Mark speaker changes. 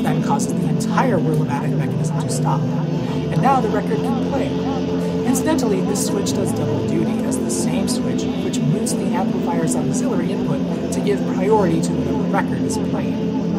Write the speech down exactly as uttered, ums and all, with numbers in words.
Speaker 1: then causes the entire Wurlamatic mechanism to stop, and now the record can play. Incidentally, this switch does double duty as the same switch which mutes the amplifier's auxiliary input to give priority to whatever record is playing.